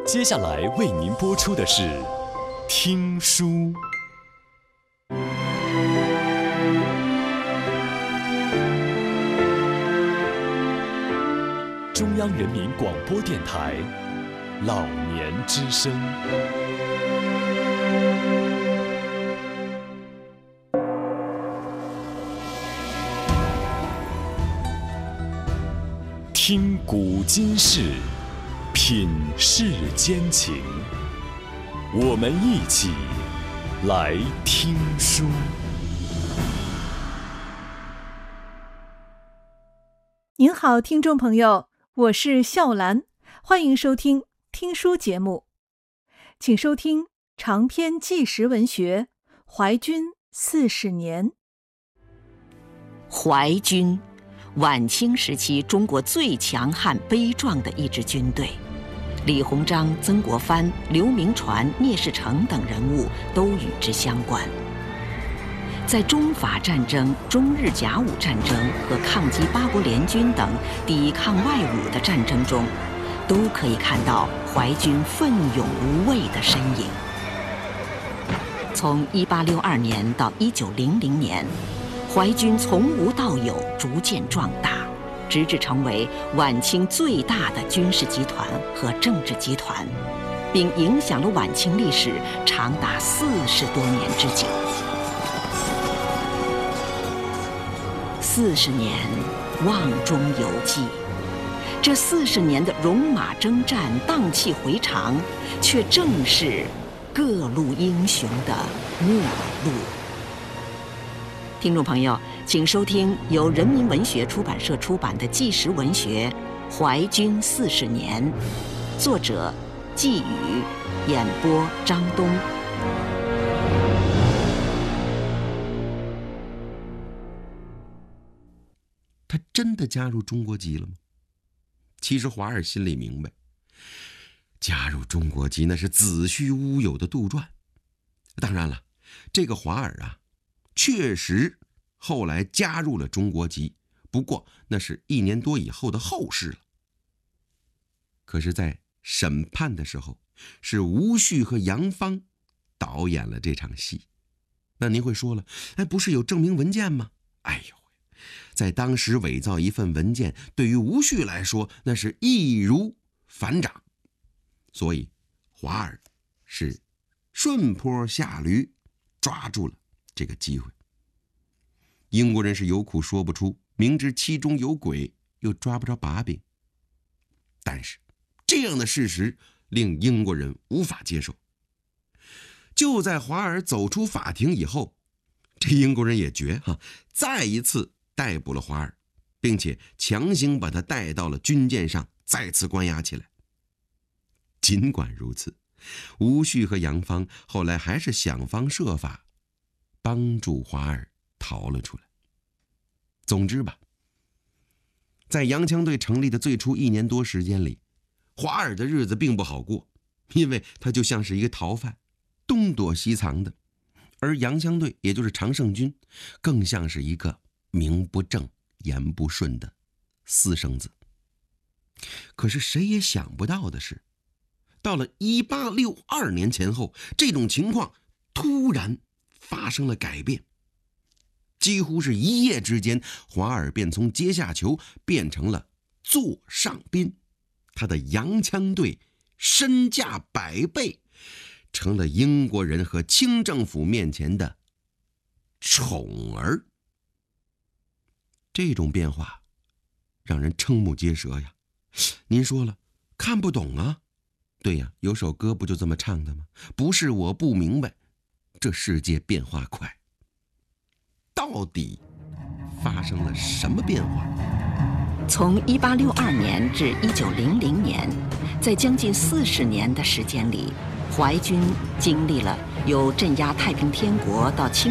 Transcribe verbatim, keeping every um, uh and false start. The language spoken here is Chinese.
接下来为您播出的是《听书》。中央人民广播电台老年之声。听古今事，品世间情，我们一起来听书。 您好，听众朋友，我是笑兰，欢迎收听听书节目，请收听长篇纪实文学《淮军四十年》。 淮军，晚清时期中国最强悍悲壮的一支军队，李鸿章、曾国藩、刘铭传、聂士成等人物都与之相关。在中法战争、中日甲午战争和抗击八国联军等抵抗外侮的战争中，都可以看到淮军奋勇无畏的身影。从一八六二年到一九零零年，淮军从无到有，逐渐壮大，直至成为晚清最大的军事集团和政治集团，并影响了晚清历史长达四十多年之久。四十年，瓮中有记。这四十年的戎马征战、荡气回肠，却正是各路英雄的末路。听众朋友，请收听由人民文学出版社出版的纪实文学《淮军四十年》，作者季宇，演播张东。 他真的加入中国籍了吗？其实华尔心里明白，加入中国籍那是子虚乌有的杜撰。当然了，这个华尔啊，确实后来加入了中国籍，不过那是一年多以后的后事了。可是在审判的时候，是吴旭和杨芳导演了这场戏。那您会说了，哎，不是有证明文件吗？哎呦，在当时伪造一份文件，对于吴旭来说那是易如反掌，所以华尔是顺坡下驴，抓住了这个机会。英国人是有苦说不出，明知其中有鬼，又抓不着把柄。但是这样的事实令英国人无法接受。就在华尔走出法庭以后，这英国人也绝哈，再一次逮捕了华尔，并且强行把他带到了军舰上，再次关押起来。尽管如此，吴旭和杨芳后来还是想方设法帮助华尔逃了出来。总之吧，在洋枪队成立的最初一年多时间里，华尔的日子并不好过，因为他就像是一个逃犯，东躲西藏的，而洋枪队也就是常胜军更像是一个名不正言不顺的私生子。可是谁也想不到的是，到了一八六二年前后，这种情况突然发生了改变。几乎是一夜之间，华尔便从阶下囚变成了座上宾，他的洋枪队身价百倍，成了英国人和清政府面前的宠儿。这种变化让人瞠目结舌呀！您说了，看不懂啊？对呀，有首歌不就这么唱的吗？不是我不明白，这世界变化快。到底发生了什么变化？ 从一八六二年至一九零零年，在将近四十年的时间里，淮军经历了由镇压太平天国到清